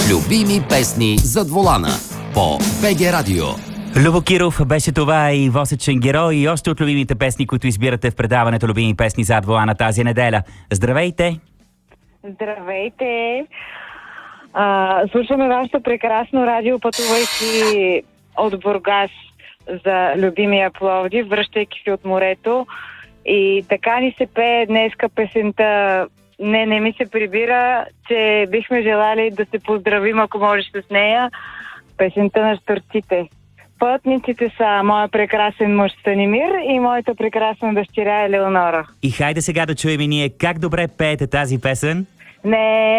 Любими песни зад волана по БГ Радио. Любо Киров беше това и восечен герой и още от любимите песни, които избирате в предаването Любими песни зад волана тази неделя. Здравейте! Здравейте! Слушаме вашето прекрасно радио, пътувайки от Бургас за любимия Пловдив, връщайки се от морето. И така ни се пее днеска песента Не ми се прибира, че бихме желали да се поздравим, ако можеш с нея. Песента на щурците. Пътниците са моя прекрасен мъж Станимир и моята прекрасна дъщеря Елеонора. И хайде сега да чуем и ние как добре пеете тази песен. Не